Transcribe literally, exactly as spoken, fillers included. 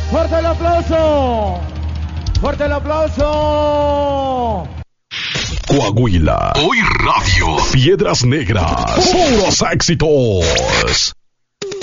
¡Fuerte el aplauso! ¡Fuerte el aplauso! Coahuila. Hoy Radio. Piedras Negras. Puros éxitos.